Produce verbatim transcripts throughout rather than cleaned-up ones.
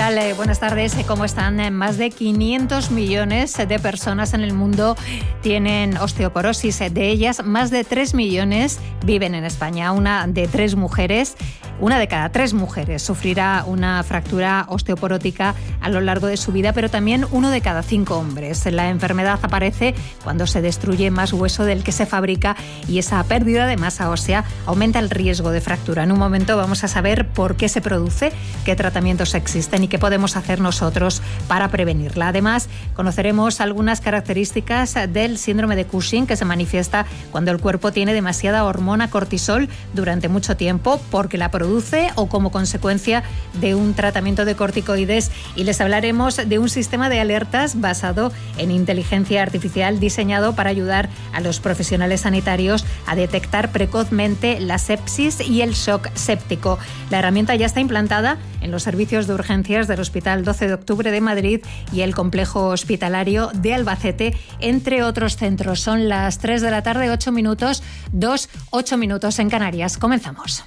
tal? Eh, buenas tardes. ¿Cómo están? Eh, más de quinientos millones de personas en el mundo tienen osteoporosis. De ellas, más de tres millones viven en España. Una de tres mujeres, una de cada tres mujeres sufrirá una fractura osteoporótica a lo largo de su vida, pero también uno de cada cinco hombres. La enfermedad aparece cuando se destruye más hueso del que se fabrica y esa pérdida de masa ósea aumenta el riesgo de fractura. En un momento vamos a saber por qué se produce, qué tratamientos existen y qué podemos hacer nosotros para prevenirla. Además, conoceremos algunas características del síndrome de Cushing, que se manifiesta cuando el cuerpo tiene demasiada hormona cortisol durante mucho tiempo porque la produce o como consecuencia de un tratamiento de corticoides, y les hablaremos de un sistema de alertas basado en inteligencia artificial diseñado para ayudar a los profesionales sanitarios a detectar precozmente la sepsis y el shock séptico. La herramienta ya está implantada en los servicios de urgencias del Hospital doce de octubre de Madrid y el Complejo Hospitalario de Albacete, entre otros centros. Son las tres de la tarde, ocho minutos, dos, ocho minutos en Canarias. Comenzamos.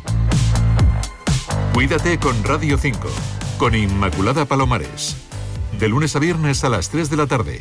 Cuídate con Radio cinco, con Inmaculada Palomares. De lunes a viernes a las tres de la tarde.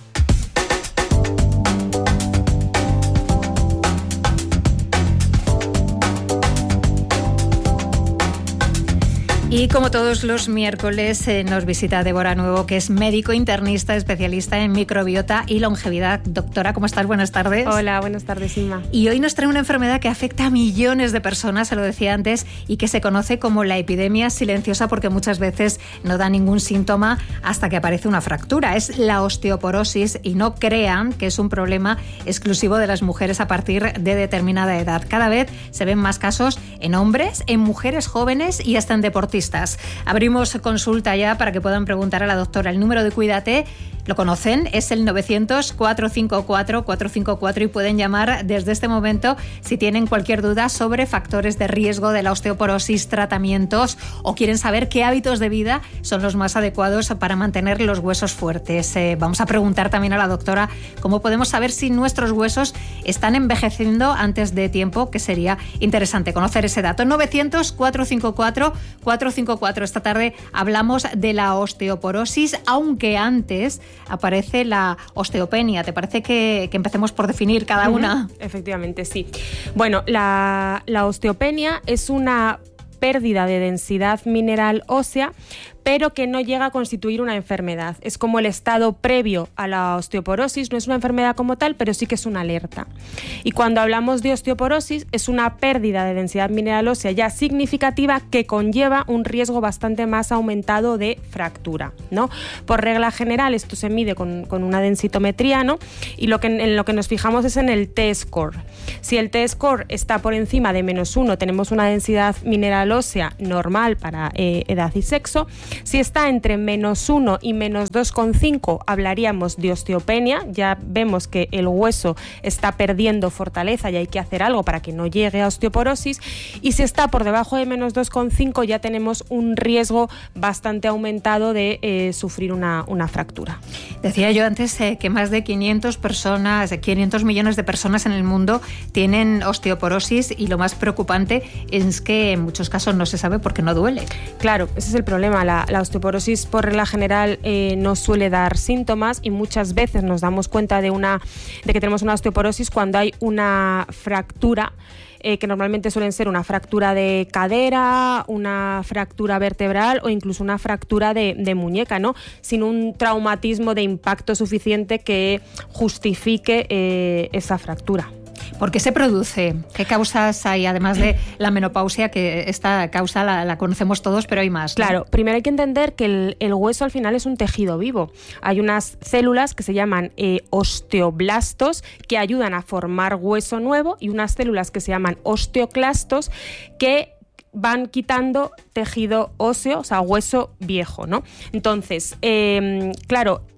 Y como todos los miércoles eh, nos visita Débora Nuevo, que es médico internista, especialista en microbiota y longevidad. Doctora, ¿cómo estás? Buenas tardes. Hola, buenas tardes, Inma. Y hoy nos trae una enfermedad que afecta a millones de personas, se lo decía antes, y que se conoce como la epidemia silenciosa porque muchas veces no da ningún síntoma hasta que aparece una fractura. Es la osteoporosis, y no crean que es un problema exclusivo de las mujeres a partir de determinada edad. Cada vez se ven más casos en hombres, en mujeres jóvenes y hasta en deportistas. Abrimos consulta ya para que puedan preguntar a la doctora. El número de Cuídate lo conocen, es el novecientos, cuatrocientos cincuenta y cuatro, cuatrocientos cincuenta y cuatro, y pueden llamar desde este momento si tienen cualquier duda sobre factores de riesgo de la osteoporosis, tratamientos, o quieren saber qué hábitos de vida son los más adecuados para mantener los huesos fuertes. Eh, vamos a preguntar también a la doctora cómo podemos saber si nuestros huesos están envejeciendo antes de tiempo, que sería interesante conocer ese dato. novecientos, cuatrocientos cincuenta y cuatro, cuatrocientos cincuenta y cuatro. Esta tarde hablamos de la osteoporosis, aunque antes aparece la osteopenia. ¿Te parece que, que empecemos por definir cada una? Uh-huh. Efectivamente, sí. Bueno, la, la osteopenia es una pérdida de densidad mineral ósea, pero que no llega a constituir una enfermedad. Es como el estado previo a la osteoporosis, no es una enfermedad como tal, pero sí que es una alerta. Y cuando hablamos de osteoporosis, es una pérdida de densidad mineral ósea ya significativa que conlleva un riesgo bastante más aumentado de fractura, ¿no? Por regla general, esto se mide con, con una densitometría, ¿no? Y lo que, en lo que nos fijamos es en el T-score. Si el T-score está por encima de menos uno, tenemos una densidad mineral ósea normal para eh, edad y sexo. Si está entre menos uno y menos dos coma cinco, hablaríamos de osteopenia. Ya vemos que el hueso está perdiendo fortaleza y hay que hacer algo para que no llegue a osteoporosis. Y si está por debajo de menos dos coma cinco, ya tenemos un riesgo bastante aumentado de eh, sufrir una, una fractura. Decía yo antes eh, que más de quinientas personas, quinientos millones de personas en el mundo tienen osteoporosis, y lo más preocupante es que en muchos casos no se sabe porque no duele. Claro, ese es el problema. La, la osteoporosis por regla general eh, no suele dar síntomas, y muchas veces nos damos cuenta de, una, de que tenemos una osteoporosis cuando hay una fractura, eh, que normalmente suelen ser una fractura de cadera, una fractura vertebral o incluso una fractura de, de muñeca, ¿no? Sin un traumatismo de impacto suficiente que justifique eh, esa fractura. ¿Por qué se produce? ¿Qué causas hay? Además de la menopausia, que esta causa la, la conocemos todos, pero hay más, ¿no? Claro, primero hay que entender que el, el hueso al final es un tejido vivo. Hay unas células que se llaman eh, osteoblastos, que ayudan a formar hueso nuevo, y unas células que se llaman osteoclastos, que van quitando tejido óseo, o sea, hueso viejo, ¿no? Entonces, eh, claro,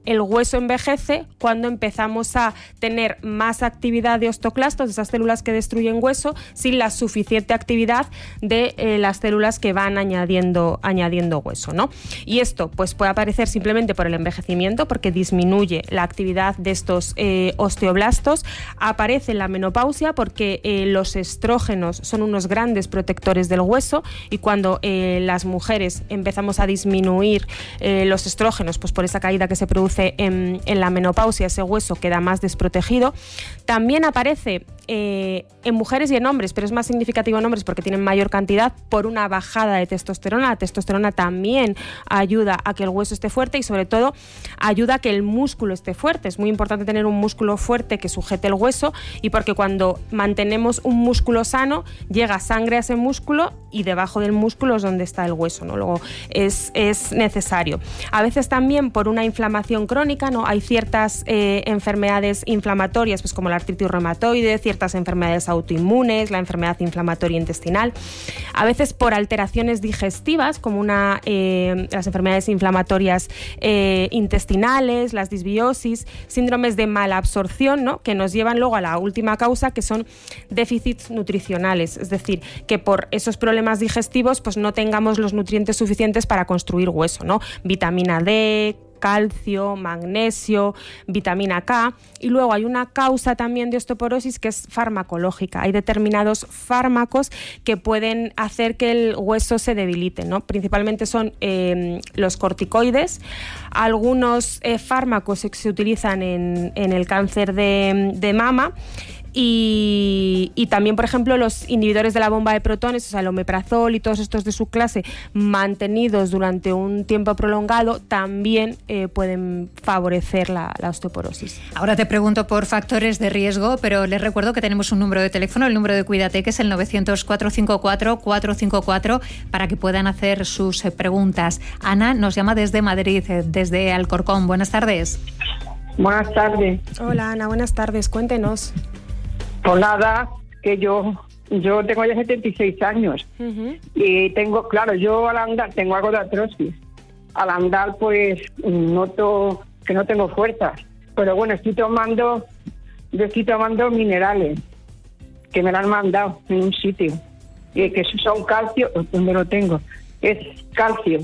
el hueso envejece cuando empezamos a tener más actividad de osteoclastos, de esas células que destruyen hueso, sin la suficiente actividad de eh, las células que van añadiendo, añadiendo hueso, ¿no? Y esto pues puede aparecer simplemente por el envejecimiento, porque disminuye la actividad de estos eh, osteoblastos. Aparece en la menopausia porque eh, los estrógenos son unos grandes protectores del hueso, y cuando eh, las mujeres empezamos a disminuir eh, los estrógenos, pues por esa caída que se produce en, en la menopausia, ese hueso queda más desprotegido. También aparece eh, en mujeres y en hombres, pero es más significativo en hombres porque tienen mayor cantidad, por una bajada de testosterona. La testosterona también ayuda a que el hueso esté fuerte y sobre todo ayuda a que el músculo esté fuerte. Es muy importante tener un músculo fuerte que sujete el hueso, y porque cuando mantenemos un músculo sano llega sangre a ese músculo y debajo del músculo es donde está el hueso, ¿no? Luego es, es necesario. A veces también por una inflamación crónica, ¿no? Hay ciertas eh, enfermedades inflamatorias, pues como la artritis reumatoide, ciertas enfermedades autoinmunes, la enfermedad inflamatoria intestinal. A veces por alteraciones digestivas, como una, eh, las enfermedades inflamatorias eh, intestinales, las disbiosis, síndromes de mala absorción, ¿no? Que nos llevan luego a la última causa, que son déficits nutricionales, es decir, que por esos problemas digestivos pues no tengamos los nutrientes suficientes para construir hueso, ¿no? Vitamina D, calcio, magnesio, vitamina K. Y luego hay una causa también de osteoporosis que es farmacológica. Hay determinados fármacos que pueden hacer que el hueso se debilite, ¿no? Principalmente son eh, los corticoides. Algunos eh, fármacos que se utilizan en, en el cáncer de, de mama. Y, y también, por ejemplo, los inhibidores de la bomba de protones, o sea, el omeprazol y todos estos de su clase, mantenidos durante un tiempo prolongado, también eh, pueden favorecer la, la osteoporosis. Ahora te pregunto por factores de riesgo, pero les recuerdo que tenemos un número de teléfono, el número de Cuídate, que es el novecientos, cuatrocientos cincuenta y cuatro, cuatrocientos cincuenta y cuatro, para que puedan hacer sus eh, preguntas. Ana nos llama desde Madrid, eh, desde Alcorcón. Buenas tardes. Buenas tardes. Hola, Ana, buenas tardes. Cuéntenos. Pues nada, que yo yo tengo ya setenta y seis años. Uh-huh. Y tengo, claro, yo al andar tengo algo de artrosis. Al andar pues noto que no tengo fuerza. Pero bueno, estoy tomando, yo estoy tomando minerales que me lo han mandado en un sitio. Y que son calcio, ¿dónde lo tengo? Es calcio,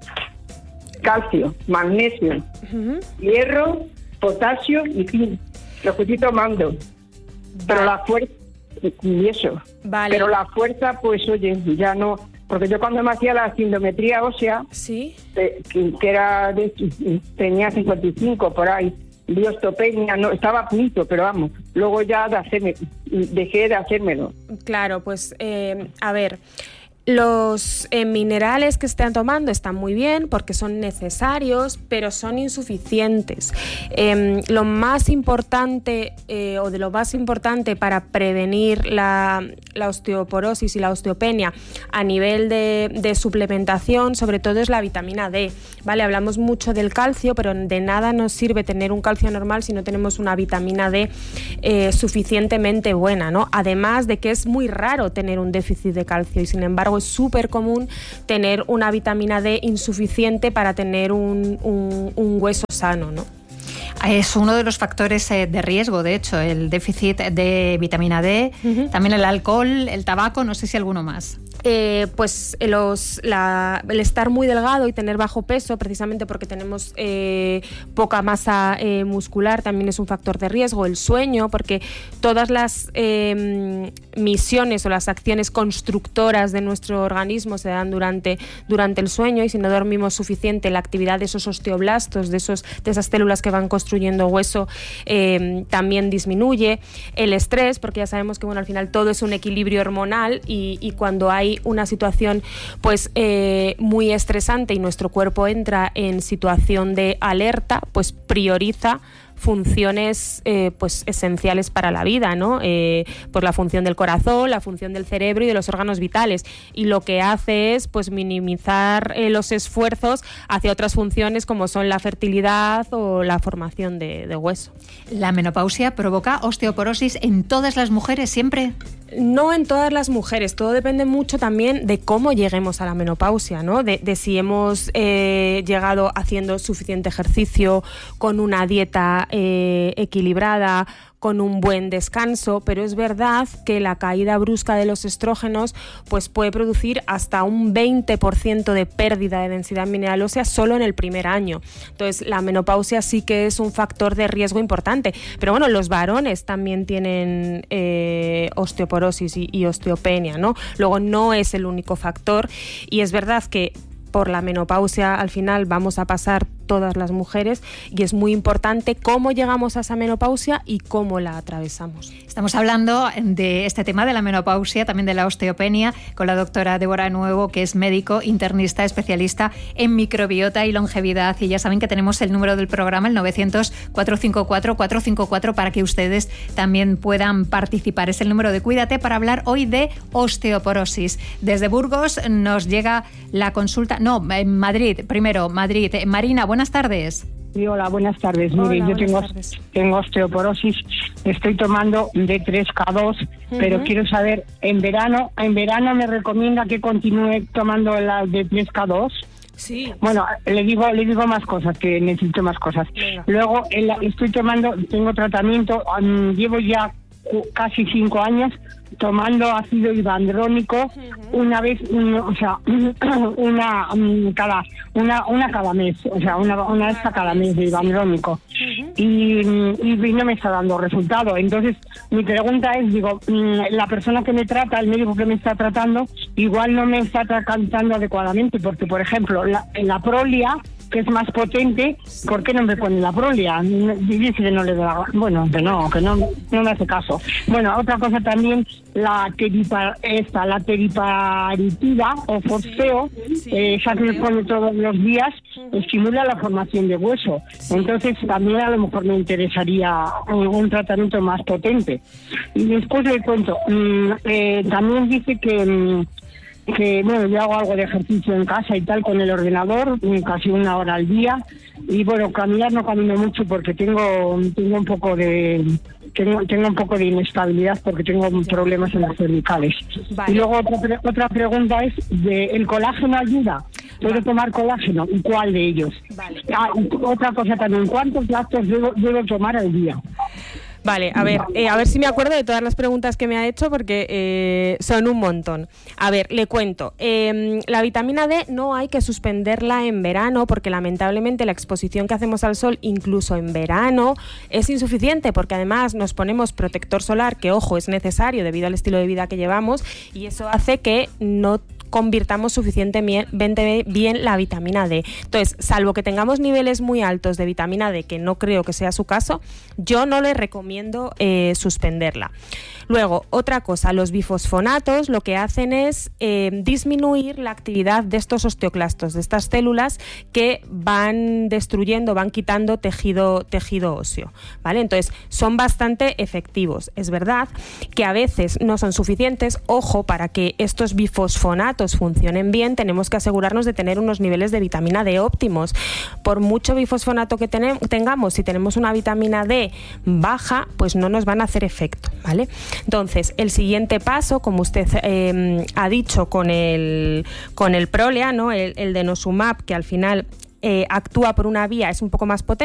calcio, magnesio, uh-huh. hierro, potasio y zinc. Lo que estoy tomando. Pero la fuerza, y eso, vale. Pero la fuerza, pues oye, ya no, porque yo cuando me hacía la sindometría ósea, ¿sí? que, que era de, tenía cincuenta y cinco por ahí, de osteopenia, no, estaba a punto, pero vamos, luego ya de hacerme, dejé de hacérmelo. Claro, pues eh, a ver... Los eh, minerales que están tomando están muy bien porque son necesarios, pero son insuficientes. Eh, lo más importante eh, o de lo más importante para prevenir la, la osteoporosis y la osteopenia a nivel de, de suplementación, sobre todo, es la vitamina D. Vale, hablamos mucho del calcio, pero de nada nos sirve tener un calcio normal si no tenemos una vitamina D eh, suficientemente buena, ¿no? Además de que es muy raro tener un déficit de calcio y, sin embargo, es súper común tener una vitamina D insuficiente para tener un, un, un hueso sano, ¿no? Es uno de los factores de riesgo, de hecho, el déficit de vitamina D, uh-huh. También el alcohol, el tabaco, no sé si alguno más. Eh, pues los, la, el estar muy delgado y tener bajo peso, precisamente porque tenemos eh, poca masa eh, muscular, también es un factor de riesgo. El sueño, porque todas las eh, misiones o las acciones constructoras de nuestro organismo se dan durante, durante el sueño, y si no dormimos suficiente, la actividad de esos osteoblastos, de, esos, de esas células que van construyendo hueso, eh, también disminuye. El estrés, porque ya sabemos que bueno, al final todo es un equilibrio hormonal, y, y cuando hay una situación pues eh, muy estresante y nuestro cuerpo entra en situación de alerta, pues prioriza funciones eh, pues esenciales para la vida, ¿no? Eh, pues la función del corazón, la función del cerebro y de los órganos vitales, y lo que hace es pues minimizar eh, los esfuerzos hacia otras funciones como son la fertilidad o la formación de, de hueso. ¿La menopausia provoca osteoporosis en todas las mujeres siempre? No en todas las mujeres, todo depende mucho también de cómo lleguemos a la menopausia, ¿no? De, de si hemos eh, llegado haciendo suficiente ejercicio, con una dieta eh, equilibrada, con un buen descanso, pero es verdad que la caída brusca de los estrógenos pues puede producir hasta un veinte por ciento de pérdida de densidad mineral ósea solo en el primer año. Entonces, la menopausia sí que es un factor de riesgo importante. Pero bueno, los varones también tienen eh, osteoporosis y, y osteopenia, ¿no? Luego, no es el único factor, y es verdad que por la menopausia al final vamos a pasar todas las mujeres, y es muy importante cómo llegamos a esa menopausia y cómo la atravesamos. Estamos hablando de este tema de la menopausia, también de la osteopenia, con la doctora Débora Nuevo, que es médico, internista, especialista en microbiota y longevidad. Y ya saben que tenemos el número del programa, el novecientos, cuatrocientos cincuenta y cuatro, cuatrocientos cincuenta y cuatro, para que ustedes también puedan participar. Es el número de Cuídate para hablar hoy de osteoporosis. Desde Burgos nos llega la consulta, no, en Madrid, primero, Madrid. Marina, buenas tardes. Sí, hola, buenas tardes. Mire, Hola, yo tengo, tardes. tengo osteoporosis, estoy tomando D tres K dos, uh-huh. pero quiero saber, en verano, en verano me recomienda que continúe tomando la D tres K dos. Sí. Bueno, le digo, le digo más cosas, que necesito más cosas. Venga. Luego, en la, estoy tomando, tengo tratamiento, um, llevo ya casi cinco años tomando ácido hidroalónico uh-huh. una vez, un, o sea, una um, cada una una cada mes, o sea, una una vez cada mes de hidroalónico. Uh-huh. y, y no me está dando resultado. Entonces, mi pregunta es, digo, la persona que me trata, el médico que me está tratando, igual no me está tratando adecuadamente, porque, por ejemplo, la, la Prolia, que es más potente, ¿por qué no me pone la Prolia? Dice que no le da, bueno, que no, que no, no me hace caso. Bueno, otra cosa también, la teripa, esta, la teriparitida o forceo, sí, sí, eh, esa que me pone todos los días, uh-huh. estimula la formación de hueso. Sí. Entonces también a lo mejor me interesaría un, un tratamiento más potente. Y después le cuento, mmm, eh, también dice que mmm, que bueno, yo hago algo de ejercicio en casa y tal con el ordenador, casi una hora al día, y bueno, caminar no camino mucho porque tengo tengo un poco de tengo, tengo un poco de inestabilidad porque tengo problemas en las cervicales. Vale. Y luego otra pre- otra pregunta es, de ¿el colágeno ayuda? ¿Puedo vale. tomar colágeno? ¿Y cuál de ellos? Vale. Ah, otra cosa también, ¿cuántos lácteos debo, debo tomar al día? Vale, a ver, eh, a ver si me acuerdo de todas las preguntas que me ha hecho, porque eh, son un montón. A ver, le cuento. Eh, la vitamina D no hay que suspenderla en verano, porque lamentablemente la exposición que hacemos al sol, incluso en verano, es insuficiente, porque además nos ponemos protector solar, que ojo, es necesario debido al estilo de vida que llevamos, y eso hace que no convirtamos suficientemente bien la vitamina D. Entonces, salvo que tengamos niveles muy altos de vitamina D, que no creo que sea su caso, yo no le recomiendo eh, suspenderla. Luego, otra cosa, los bifosfonatos lo que hacen es eh, disminuir la actividad de estos osteoclastos, de estas células que van destruyendo, van quitando tejido, tejido óseo, ¿vale? Entonces, son bastante efectivos. Es verdad que a veces no son suficientes. Ojo, para que estos bifosfonatos funcionen bien, tenemos que asegurarnos de tener unos niveles de vitamina D óptimos. Por mucho bifosfonato que ten- tengamos, si tenemos una vitamina D baja, pues no nos van a hacer efecto, ¿vale? Entonces, el siguiente paso, como usted eh, ha dicho con el, con el Prolia, ¿no? el, el denosumab, que al final eh, actúa por una vía, es un poco más potente,